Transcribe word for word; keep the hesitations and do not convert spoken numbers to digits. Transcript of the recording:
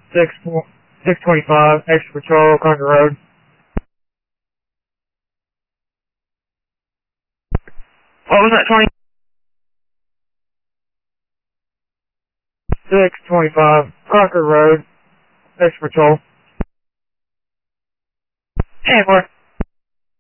six, six twenty-five, extra patrol, Concord Road. What was that, twenty? six twenty-five, Concord Road, extra patrol. ten four.